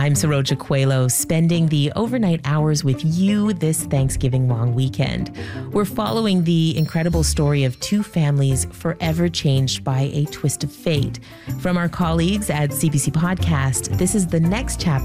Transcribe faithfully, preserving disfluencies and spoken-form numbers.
I'm Saroja Coelho, spending the overnight hours with you this Thanksgiving long weekend. We're following the incredible story of two families forever changed by a twist of fate. From our colleagues at C B C Podcast, this is the next chapter